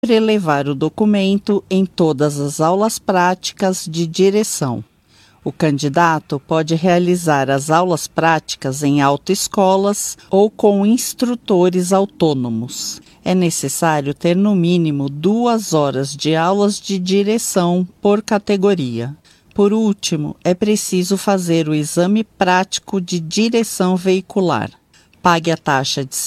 levar o documento em todas as aulas práticas de direção. O candidato pode realizar as aulas práticas em autoescolas ou com instrutores autônomos. É necessário ter no mínimo 2 horas de aulas de direção por categoria. Por último, é preciso fazer o exame prático de direção veicular. Pague a taxa de R$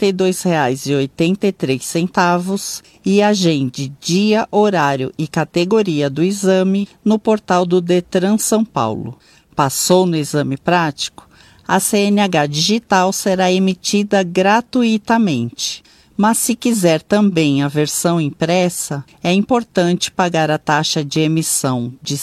52,83 e agende dia, horário e categoria do exame no portal do Detran São Paulo. Passou no exame prático? A CNH digital será emitida gratuitamente. Mas se quiser também a versão impressa, é importante pagar a taxa de emissão de R$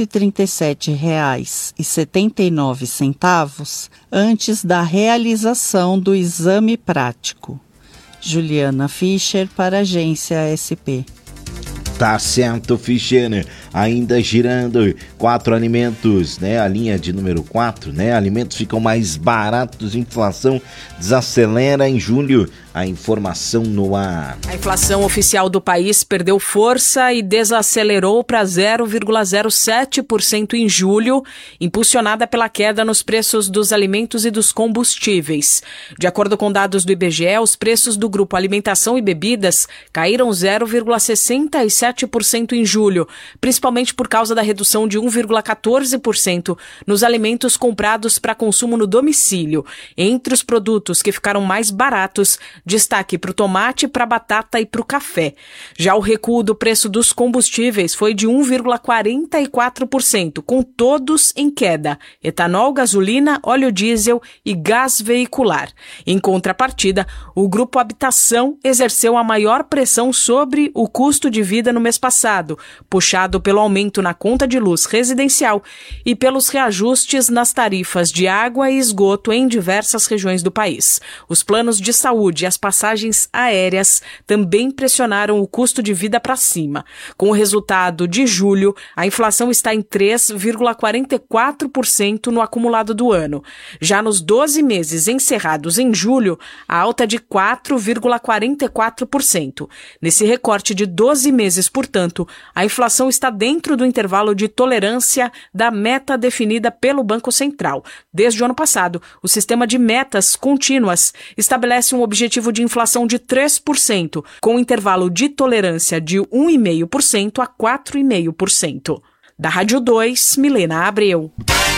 137,79 antes da realização do exame prático. Juliana Fischer, para a Agência SP. Tá certo, Fischer. Ainda girando 4 alimentos, né? A linha de número 4, né? Alimentos ficam mais baratos, inflação desacelera em julho. A informação no ar. A inflação oficial do país perdeu força e desacelerou para 0,07% em julho, impulsionada pela queda nos preços dos alimentos e dos combustíveis. De acordo com dados do IBGE, os preços do grupo Alimentação e Bebidas caíram 0,67% em julho, principalmente por causa da redução de 1,14% nos alimentos comprados para consumo no domicílio. Entre os produtos que ficaram mais baratos, destaque para o tomate, para a batata e para o café. Já o recuo do preço dos combustíveis foi de 1,44%, com todos em queda: etanol, gasolina, óleo diesel e gás veicular. Em contrapartida, o grupo Habitação exerceu a maior pressão sobre o custo de vida no mês passado, puxado pelo aumento na conta de luz residencial e pelos reajustes nas tarifas de água e esgoto em diversas regiões do país. Os planos de saúde e as passagens aéreas também pressionaram o custo de vida para cima. Com o resultado de julho, a inflação está em 3,44% no acumulado do ano. Já nos 12 meses encerrados em julho, a alta é de 4,44%. Nesse recorte de 12 meses, portanto, a inflação está dentro do intervalo de tolerância da meta definida pelo Banco Central. Desde o ano passado, o sistema de metas contínuas estabelece um objetivo de inflação de 3%, com intervalo de tolerância de 1,5% a 4,5%. Da Rádio 2, Milena Abreu.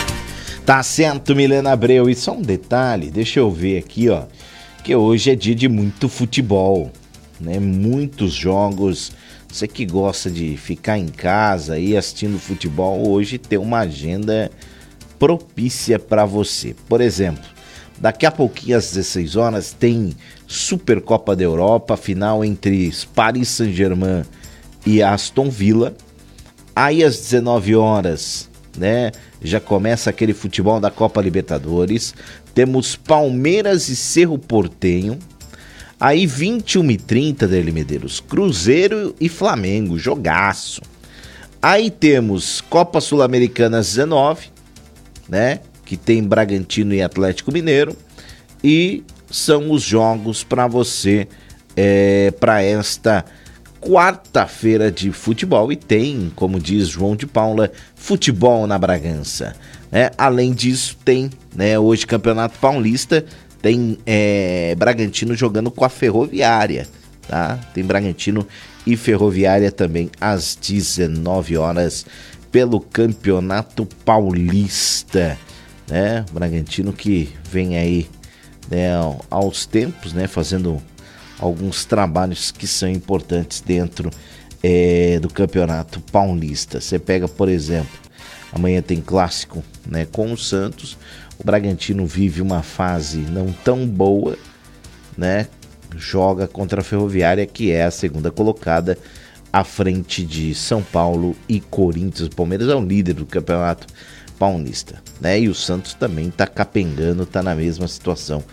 Tá certo, Milena Abreu. E só um detalhe, deixa eu ver aqui, ó, que hoje é dia de muito futebol, né? Muitos jogos. Você que gosta de ficar em casa e assistindo futebol, hoje tem uma agenda propícia para você. Por exemplo, daqui a pouquinho às 16 horas tem Supercopa da Europa, final entre Paris Saint-Germain e Aston Villa. Aí às 19 horas, né, já começa aquele futebol da Copa Libertadores. Temos Palmeiras e Cerro Porteño. Aí 21h30, Daily Medeiros, Cruzeiro e Flamengo, jogaço. Aí temos Copa Sul-Americana 19, né, que tem Bragantino e Atlético Mineiro, e são os jogos para você para esta quarta-feira de futebol. E tem, como diz João de Paula, futebol na Bragança, né? Além disso, tem, né, hoje Campeonato Paulista, tem Bragantino jogando com a Ferroviária, tá? Tem Bragantino e Ferroviária também às 19 horas pelo Campeonato Paulista, né? Bragantino que vem aí, né, aos tempos, né, fazendo alguns trabalhos que são importantes dentro do Campeonato Paulista. Você pega, por exemplo, amanhã tem clássico, né, com o Santos. O Bragantino vive uma fase não tão boa, né? Joga contra a Ferroviária, que é a segunda colocada, à frente de São Paulo e Corinthians. O Palmeiras é o líder do Campeonato Paulista, né? E o Santos também tá capengando, tá na mesma situação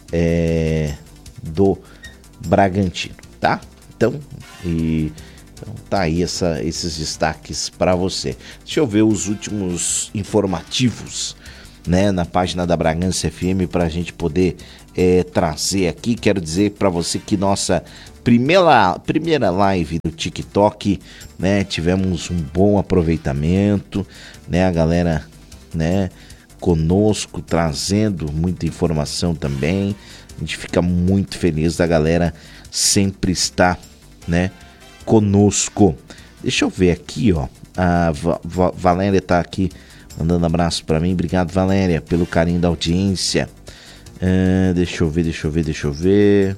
do Bragantino, tá? Então tá aí esses destaques para você. Deixa eu ver os últimos informativos né, na página da Bragança FM para a gente poder trazer aqui. Quero dizer para você que nossa primeira live do TikTok, né, tivemos um bom aproveitamento, né, a galera, né, conosco, trazendo muita informação também. A gente fica muito feliz da galera sempre estar, né, conosco. Deixa eu ver aqui, ó, a Valéria tá aqui mandando abraço para mim. Obrigado, Valéria, pelo carinho da audiência. Deixa eu ver.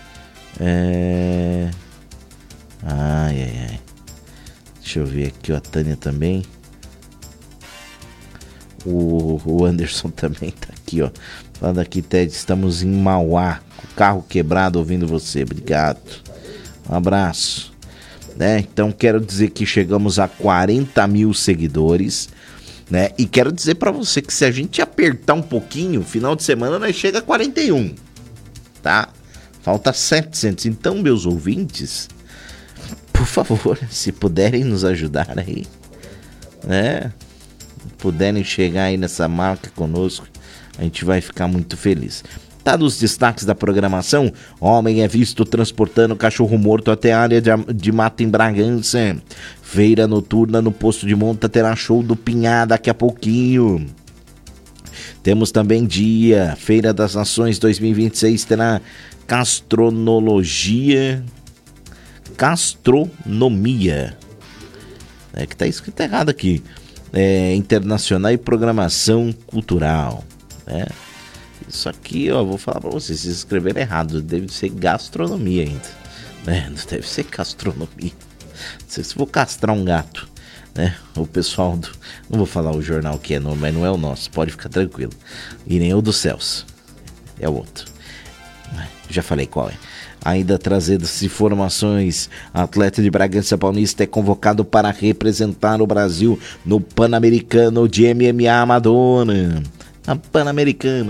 Ai. Deixa eu ver aqui, ó, a Tânia também. O Anderson também tá aqui, ó. Falando aqui, Ted, estamos em Mauá, com o carro quebrado, ouvindo você. Obrigado. Um abraço. Né? Então quero dizer que chegamos a 40 mil seguidores, né? E quero dizer para você que se a gente apertar um pouquinho, final de semana nós chega a 41, tá? Falta 700. Então, meus ouvintes, por favor, se puderem nos ajudar aí, né? Puderem chegar aí nessa marca conosco, a gente vai ficar muito feliz. Tá nos destaques da programação: homem é visto transportando cachorro morto até a área de mata em Bragança. Feira noturna no Posto de Monta terá show do Pinhá daqui a pouquinho. Temos também Feira das Nações 2026 terá gastronomia. Que tá escrito errado aqui. Internacional e programação cultural, né? Isso aqui, ó, vou falar pra vocês, se escreveram errado, deve ser gastronomia ainda, né? Não deve ser gastronomia. Não sei se vou castrar um gato, né? O pessoal do... Não vou falar o jornal que é, não, mas não é o nosso, pode ficar tranquilo. E nem o do Celso, é o outro. Já falei qual é. Ainda trazendo informações, atleta de Bragança Paulista é convocado para representar o Brasil no Pan-Americano de MMA Madonna. A Pan-Americana.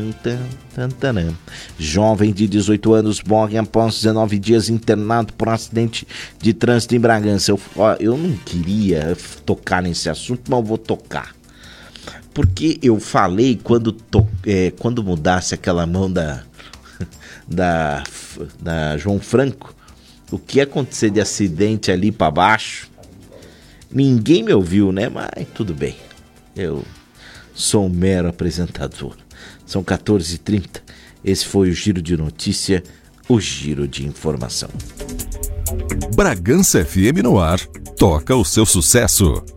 Jovem de 18 anos morre após 19 dias internado por um acidente de trânsito em Bragança. Eu não queria tocar nesse assunto, mas eu vou tocar. Porque eu falei quando mudasse aquela mão da João Franco, o que ia acontecer de acidente ali para baixo. Ninguém me ouviu, né? Mas tudo bem. Eu sou um mero apresentador. São 14h30. Esse foi o Giro de Notícia, o Giro de Informação. Bragança FM no ar. Toca o seu sucesso.